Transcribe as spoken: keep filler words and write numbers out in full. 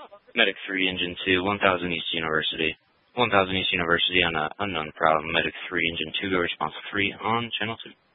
Medic three, Engine two, one thousand East University. one thousand East University on an unknown problem. Medic three, Engine two, go response three on Channel two.